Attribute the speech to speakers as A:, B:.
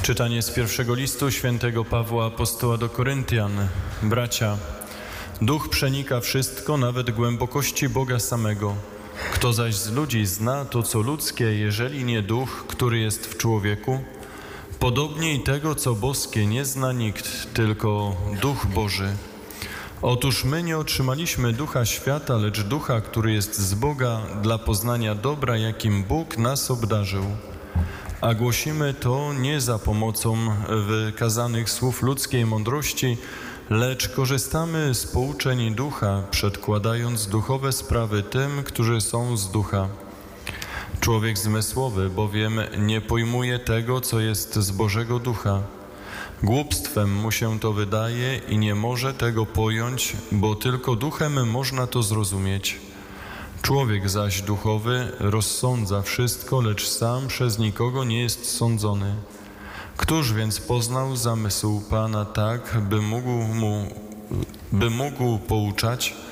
A: Czytanie z pierwszego listu świętego Pawła Apostoła do Koryntian. Bracia, Duch przenika wszystko, nawet głębokości Boga samego. Kto zaś z ludzi zna to, co ludzkie, jeżeli nie Duch, który jest w człowieku? Podobnie i tego, co boskie, nie zna nikt, tylko Duch Boży. Otóż my nie otrzymaliśmy ducha świata, lecz ducha, który jest z Boga, dla poznania dobra, jakim Bóg nas obdarzył. A głosimy to nie za pomocą wykazanych słów ludzkiej mądrości, lecz korzystamy z pouczeń ducha, przedkładając duchowe sprawy tym, którzy są z ducha. Człowiek zmysłowy bowiem nie pojmuje tego, co jest z Bożego Ducha. Głupstwem mu się to wydaje i nie może tego pojąć, bo tylko duchem można to zrozumieć. Człowiek zaś duchowy rozsądza wszystko, lecz sam przez nikogo nie jest sądzony. Któż więc poznał zamysł Pana tak, by mógł pouczać?